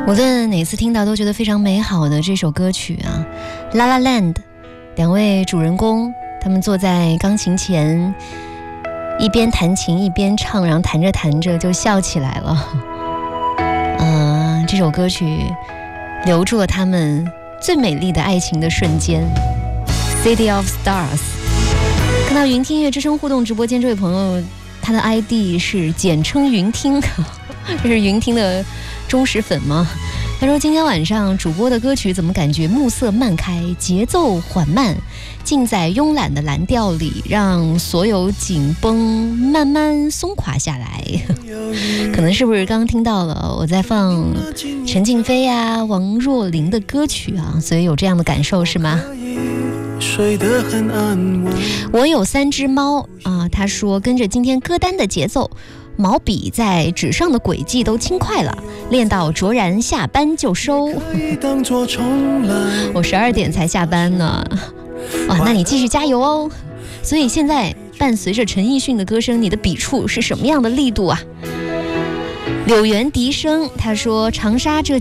无论哪次听到都觉得非常美好的这首歌曲啊，《La La Land》，两位主人公他们坐在钢琴前，一边弹琴一边唱，然后弹着弹着就笑起来了。这首歌曲留住了他们最美丽的爱情的瞬间。City of Stars。看到云听音乐之声互动直播间这位朋友，他的 ID 是简称云听，这是云听的忠实粉吗？他说今天晚上主播的歌曲怎么感觉暮色漫开，节奏缓慢，尽在慵懒的蓝调里，让所有紧绷慢慢松垮下来。可能是不是刚刚听到了我在放陈静飞啊、王若琳的歌曲啊，所以有这样的感受是吗？我有3只猫啊，他说跟着今天歌单的节奏，毛笔在纸上的轨迹都轻快了，练到卓然下班就收。我12点才下班呢，那你继续加油哦。所以现在伴随着陈奕迅的歌声，你的笔触是什么样的力度啊？柳原笛声他说长沙这